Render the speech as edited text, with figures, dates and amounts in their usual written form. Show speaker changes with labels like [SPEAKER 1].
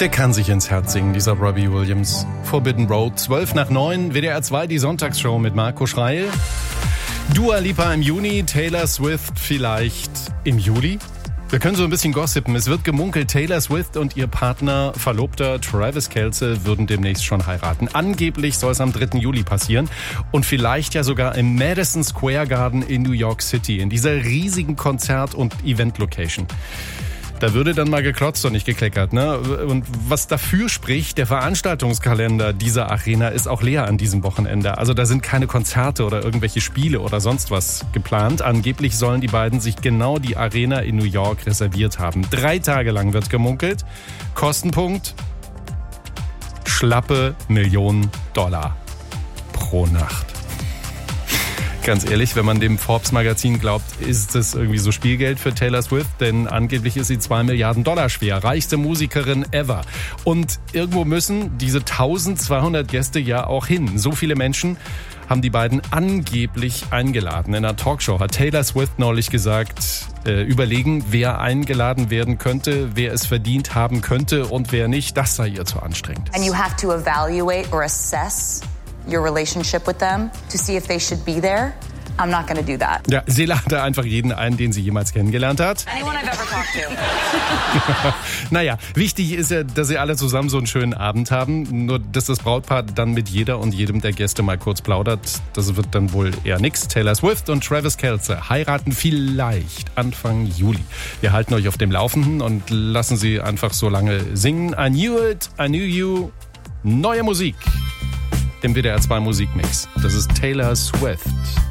[SPEAKER 1] Der kann sich ins Herz singen, dieser Robbie Williams. Forbidden Road, 8:12, WDR 2, die Sonntagsshow mit Marco Schreil. Dua Lipa im Juni, Taylor Swift vielleicht im Juli. Wir können so ein bisschen gossipen. Es wird gemunkelt, Taylor Swift und ihr Partner, Verlobter Travis Kelce würden demnächst schon heiraten. Angeblich soll es am 3. Juli passieren und vielleicht ja sogar im Madison Square Garden in New York City, in dieser riesigen Konzert- und Event-Location. Da würde dann mal geklotzt und nicht gekleckert, ne? Und was dafür spricht, der Veranstaltungskalender dieser Arena ist auch leer an diesem Wochenende. Also da sind keine Konzerte oder irgendwelche Spiele oder sonst was geplant. Angeblich sollen die beiden sich genau die Arena in New York reserviert haben. 3 Tage lang wird gemunkelt. Kostenpunkt: schlappe $1 Millionen pro Nacht. Ganz ehrlich, wenn man dem Forbes-Magazin glaubt, ist es irgendwie so Spielgeld für Taylor Swift, denn angeblich ist sie $2 Milliarden schwer, reichste Musikerin ever. Und irgendwo müssen diese 1200 Gäste ja auch hin. So viele Menschen haben die beiden angeblich eingeladen. In einer Talkshow hat Taylor Swift neulich gesagt, überlegen, wer eingeladen werden könnte, wer es verdient haben könnte und wer nicht, das sei ihr zu anstrengend.
[SPEAKER 2] And you have to evaluate or assess your relationship with them to see if they should be there. I'm not going to do that.
[SPEAKER 1] Ja, sie lade einfach jeden ein, den sie jemals kennengelernt hat.
[SPEAKER 2] Anyone I've ever talked to.
[SPEAKER 1] Naja, wichtig ist ja, dass sie alle zusammen so einen schönen Abend haben. Nur, dass das Brautpaar dann mit jeder und jedem der Gäste mal kurz plaudert, das wird dann wohl eher nix. Taylor Swift und Travis Kelce heiraten vielleicht Anfang Juli. Wir halten euch auf dem Laufenden und lassen sie einfach so lange singen. I knew it, I knew you. Neue Musik im WDR 2 Musikmix. Das ist Taylor Swift.